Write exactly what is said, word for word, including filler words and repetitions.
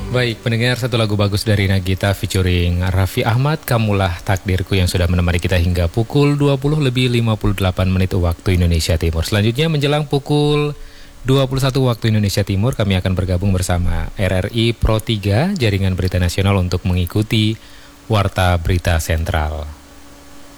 Baik, pendengar, satu lagu bagus dari Nagita featuring Raffi Ahmad, Kamulah Takdirku, yang sudah menemani kita hingga pukul dua puluh lebih lima puluh delapan menit waktu Indonesia Timur. Selanjutnya menjelang pukul dua puluh satu waktu Indonesia Timur, kami akan bergabung bersama R R I Pro tiga, Jaringan Berita Nasional, untuk mengikuti Warta Berita Sentral.